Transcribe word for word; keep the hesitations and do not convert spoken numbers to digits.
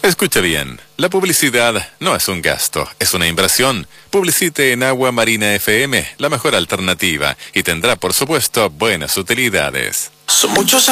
Escuche bien, la publicidad no es un gasto, es una inversión. Publicite en Agua Marina F M, la mejor alternativa, y tendrá, por supuesto, buenas utilidades. Son muchos